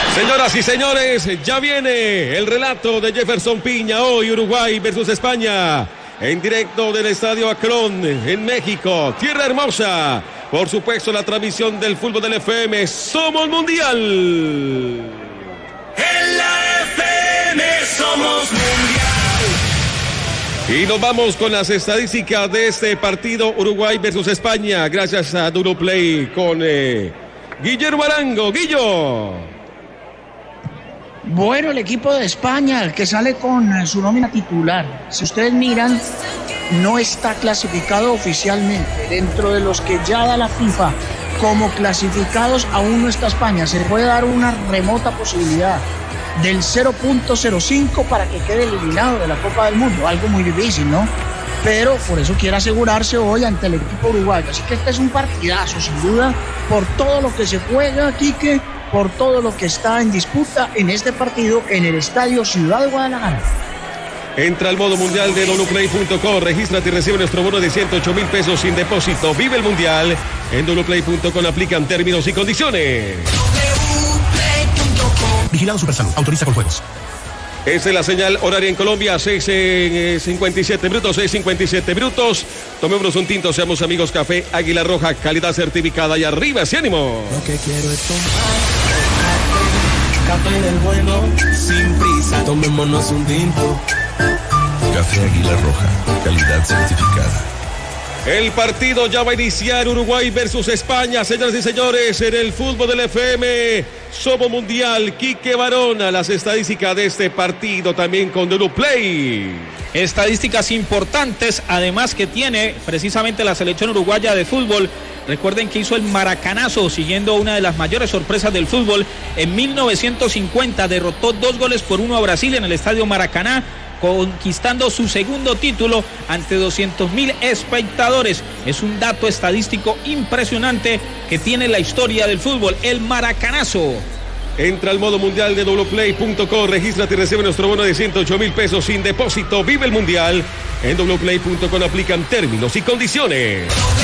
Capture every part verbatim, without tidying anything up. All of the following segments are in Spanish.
Señoras y señores, ya viene el relato de Jefferson Piña. Hoy Uruguay versus España, en directo del Estadio Akron en México, tierra hermosa. Por supuesto, la transmisión del fútbol del F M. Somos Mundial. En la F M somos Mundial. Y nos vamos con las estadísticas de este partido Uruguay versus España, gracias a Duroplay con eh, Guillermo Arango. Guillo. Bueno, el equipo de España, el que sale con su nómina titular, si ustedes miran, no está clasificado oficialmente. Dentro de los que ya da la FIFA como clasificados, aún no está España. Se puede dar una remota posibilidad del cero punto cero cinco para que quede eliminado de la Copa del Mundo. Algo muy difícil, ¿no? Pero por eso quiere asegurarse hoy ante el equipo uruguayo. Así que este es un partidazo, sin duda, por todo lo que se juega, Quique, por todo lo que está en disputa en este partido en el Estadio Ciudad de Guadalajara. Entra al modo mundial de doble u punto com, regístrate y recibe nuestro bono de ciento ocho mil pesos sin depósito. Vive el mundial en doble u punto com, aplican términos y condiciones. Vigilado Supersalud, autoriza con juegos. Esta es la señal horaria en Colombia, seis cincuenta y siete minutos, seis cincuenta y siete minutos. Tomémonos un tinto, seamos amigos. Café Águila Roja, calidad certificada, y arriba ese ánimo. Lo que quiero es tomar café del bueno, sin prisa, tomémonos un tinto. Café Águila Roja, calidad certificada. El partido ya va a iniciar, Uruguay versus España, señoras y señores, en el fútbol del F M. Somos Mundial. Quique Barona, las estadísticas de este partido también con Duroplay. Estadísticas importantes, además, que tiene precisamente la selección uruguaya de fútbol. Recuerden que hizo el maracanazo, siguiendo una de las mayores sorpresas del fútbol. En mil novecientos cincuenta derrotó dos goles por uno a Brasil en el Estadio Maracaná, conquistando su segundo título ante doscientos mil espectadores. Es un dato estadístico impresionante que tiene la historia del fútbol, el maracanazo. Entra al modo mundial de doble u punto com, regístrate y recibe nuestro bono de ciento ocho mil pesos sin depósito. Vive el mundial en doble u punto com, aplican términos y condiciones.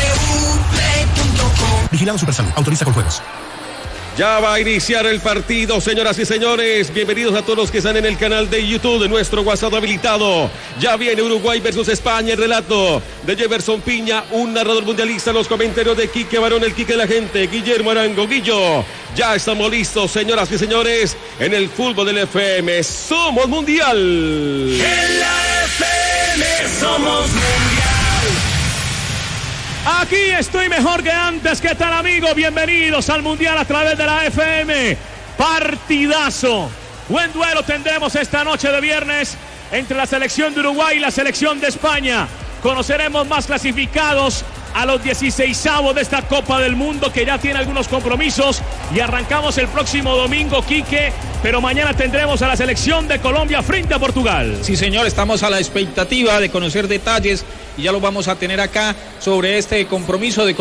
Vigilado Supersalud, autoriza con juegos. Ya va a iniciar el partido, señoras y señores. Bienvenidos a todos los que están en el canal de YouTube de nuestro WhatsApp habilitado. Ya viene Uruguay versus España, el relato de Jefferson Piña, un narrador mundialista, los comentarios de Quique Barón, el Quique de la gente, Guillermo Arango. Guillo, ya estamos listos, señoras y señores, en el fútbol del F M. Somos Mundial. En la F M somos Mundial. Aquí estoy mejor que antes. ¿Qué tal, amigos? Bienvenidos al Mundial a través de la F M. Partidazo. Buen duelo tendremos esta noche de viernes entre la selección de Uruguay y la selección de España. Conoceremos más clasificados a los dieciseisavos de esta Copa del Mundo, que ya tiene algunos compromisos, y arrancamos el próximo domingo, Quique, pero mañana tendremos a la selección de Colombia frente a Portugal. Sí, señor, estamos a la expectativa de conocer detalles y ya lo vamos a tener acá sobre este compromiso de